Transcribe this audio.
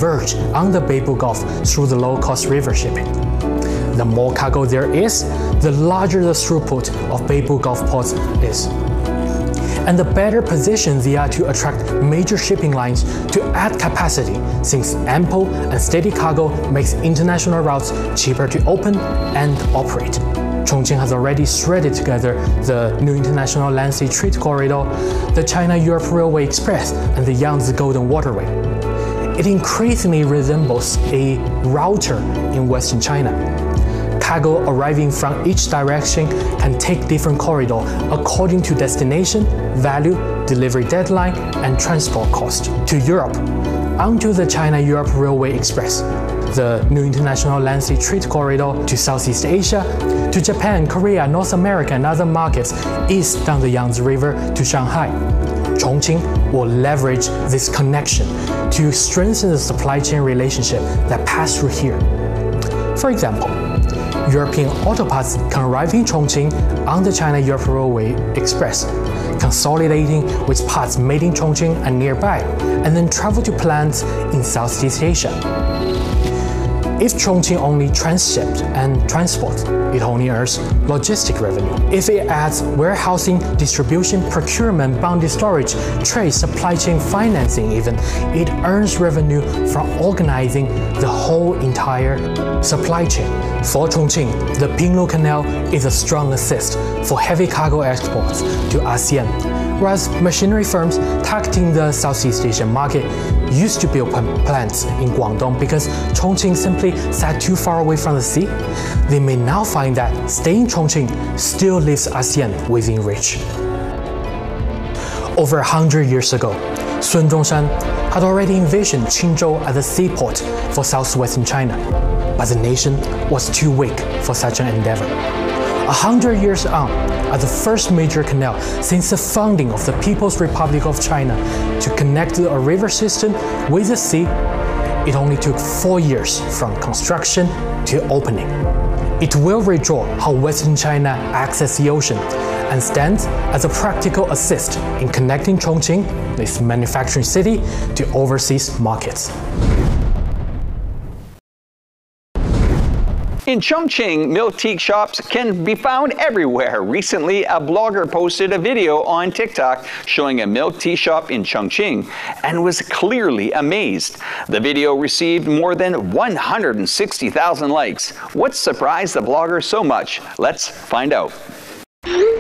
converge on the Beibu Gulf through the low-cost river shipping. The more cargo there is, the larger the throughput of Beibu Gulf ports is. And the better positioned they are to attract major shipping lines to add capacity, since ample and steady cargo makes international routes cheaper to open and operate. Chongqing has already threaded together the new international land-sea trade corridor, the China-Europe Railway Express, and the Yangtze Golden Waterway. It increasingly resembles a router in Western China. Cargo arriving from each direction can take different corridor according to destination, value, delivery deadline, and transport cost. To Europe, onto the China-Europe Railway Express, the new international land-sea trade corridor to Southeast Asia, to Japan, Korea, North America, and other markets east down the Yangtze River to Shanghai. Chongqing will leverage this connection to strengthen the supply chain relationship that pass through here. For example, European auto parts can arrive in Chongqing on the China-Europe Railway Express, consolidating with parts made in Chongqing and nearby, and then travel to plants in Southeast Asia. If Chongqing only transshipped and transport, it only earns logistic revenue. If it adds warehousing, distribution, procurement, boundary storage, trade, supply chain financing even, it earns revenue from organizing the whole entire supply chain. For Chongqing, the Pinglu Canal is a strong assist for heavy cargo exports to ASEAN, whereas machinery firms targeting the Southeast Asian market used to build plants in Guangdong because Chongqing simply sat too far away from the sea. They may now find that staying in Chongqing still leaves ASEAN within reach. Over 100 years ago, Sun Zhongshan had already envisioned Qingzhou as a seaport for southwestern China, but the nation was too weak for such an endeavor. 100 years on, as the first major canal since the founding of the People's Republic of China to connect a river system with the sea, it only took 4 years from construction to opening. It will redraw how Western China accesses the ocean and stands as a practical assist in connecting Chongqing, this manufacturing city, to overseas markets. In Chongqing, milk tea shops can be found everywhere. Recently, a blogger posted a video on TikTok showing a milk tea shop in Chongqing and was clearly amazed. The video received more than 160,000 likes. What surprised the blogger so much? Let's find out.